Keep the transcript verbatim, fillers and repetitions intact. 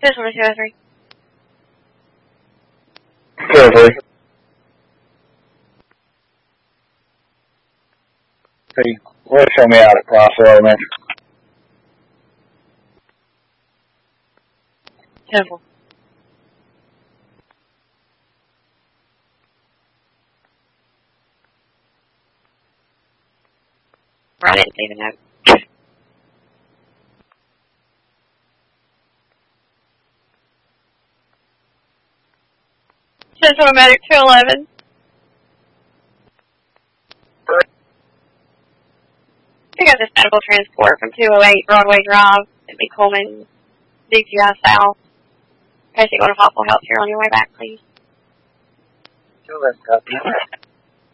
This one is two oh three. two oh three. See, will show me out at Crossville Elementary. ten four. I didn't see the note. Central Medic two eleven. I got this medical transport from two oh eight Broadway Drive in Coleman, D T I South. Patient going to hospital health care on your way back, please. Sure, that's copy.